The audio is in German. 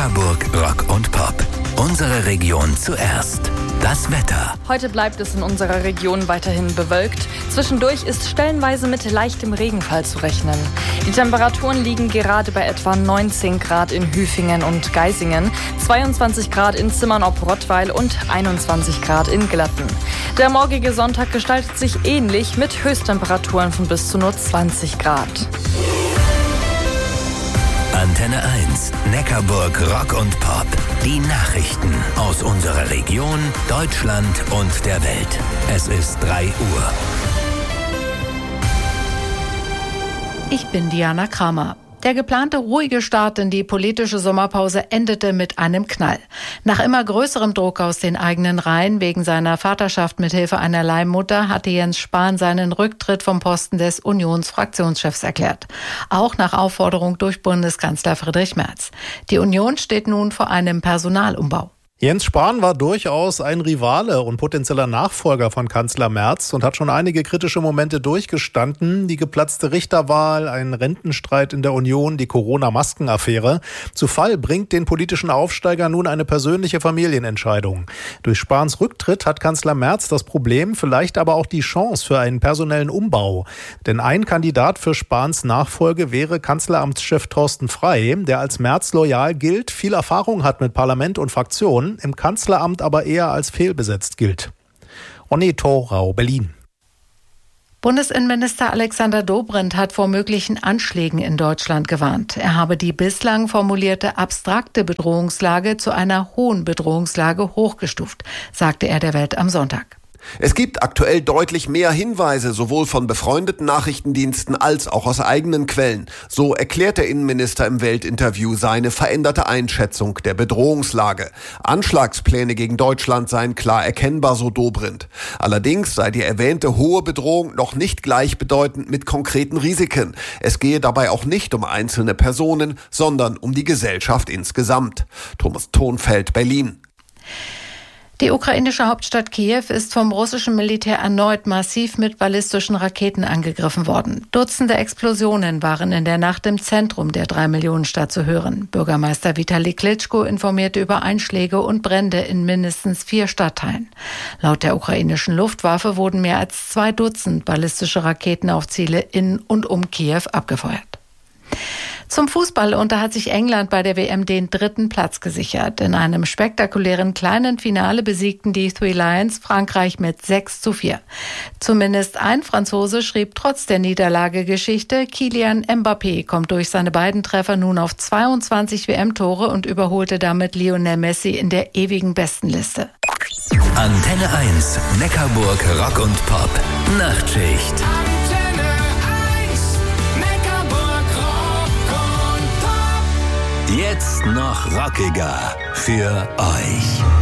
Neckarburg Rock und Pop. Unsere Region zuerst. Das Wetter. Heute bleibt es in unserer Region weiterhin bewölkt. Zwischendurch ist stellenweise mit leichtem Regenfall zu rechnen. Die Temperaturen liegen gerade bei etwa 19 Grad in Hüfingen und Geisingen, 22 Grad in Zimmern-ob-Rottweil und 21 Grad in Glatten. Der morgige Sonntag gestaltet sich ähnlich mit Höchsttemperaturen von bis zu nur 20 Grad. Antenne 1, Neckarburg Rock und Pop. Die Nachrichten aus unserer Region, Deutschland und der Welt. Es ist 3 Uhr. Ich bin Diana Kramer. Der geplante ruhige Start in die politische Sommerpause endete mit einem Knall. Nach immer größerem Druck aus den eigenen Reihen wegen seiner Vaterschaft mit Hilfe einer Leihmutter hatte Jens Spahn seinen Rücktritt vom Posten des Unionsfraktionschefs erklärt. Auch nach Aufforderung durch Bundeskanzler Friedrich Merz. Die Union steht nun vor einem Personalumbau. Jens Spahn war durchaus ein Rivale und potenzieller Nachfolger von Kanzler Merz und hat schon einige kritische Momente durchgestanden. Die geplatzte Richterwahl, ein Rentenstreit in der Union, die Corona-Maskenaffäre. Zu Fall bringt den politischen Aufsteiger nun eine persönliche Familienentscheidung. Durch Spahns Rücktritt hat Kanzler Merz das Problem, vielleicht aber auch die Chance für einen personellen Umbau. Denn ein Kandidat für Spahns Nachfolge wäre Kanzleramtschef Thorsten Frey, der als Merz loyal gilt, viel Erfahrung hat mit Parlament und Fraktionen, im Kanzleramt aber eher als fehlbesetzt gilt. Ronny Thorau, Berlin. Bundesinnenminister Alexander Dobrindt hat vor möglichen Anschlägen in Deutschland gewarnt. Er habe die bislang formulierte abstrakte Bedrohungslage zu einer hohen Bedrohungslage hochgestuft, sagte er der Welt am Sonntag. Es gibt aktuell deutlich mehr Hinweise, sowohl von befreundeten Nachrichtendiensten als auch aus eigenen Quellen. So erklärt der Innenminister im Weltinterview seine veränderte Einschätzung der Bedrohungslage. Anschlagspläne gegen Deutschland seien klar erkennbar, so Dobrindt. Allerdings sei die erwähnte hohe Bedrohung noch nicht gleichbedeutend mit konkreten Risiken. Es gehe dabei auch nicht um einzelne Personen, sondern um die Gesellschaft insgesamt. Thomas Thonfeld, Berlin. Die ukrainische Hauptstadt Kiew ist vom russischen Militär erneut massiv mit ballistischen Raketen angegriffen worden. Dutzende Explosionen waren in der Nacht im Zentrum der 3-Millionen-Stadt zu hören. Bürgermeister Vitali Klitschko informierte über Einschläge und Brände in mindestens 4 Stadtteilen. Laut der ukrainischen Luftwaffe wurden mehr als 2 Dutzend ballistische Raketen auf Ziele in und um Kiew abgefeuert. Zum Fußball, und da hat sich England bei der WM den 3. Platz gesichert. In einem spektakulären kleinen Finale besiegten die Three Lions Frankreich mit 6:4. Zumindest ein Franzose schrieb trotz der Niederlage Geschichte. Kylian Mbappé kommt durch seine beiden Treffer nun auf 22 WM-Tore und überholte damit Lionel Messi in der ewigen Bestenliste. Antenne 1, Neckarburg Rock und Pop. Nachtschicht. Jetzt noch rockiger für euch.